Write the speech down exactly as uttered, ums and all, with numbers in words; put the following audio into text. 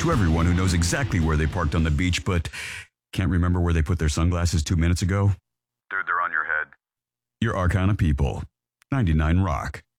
To everyone who knows exactly where they parked on the beach but can't remember where they put their sunglasses two minutes ago. Dude, they're on your head. You're our kind of people. ninety-nine Rock.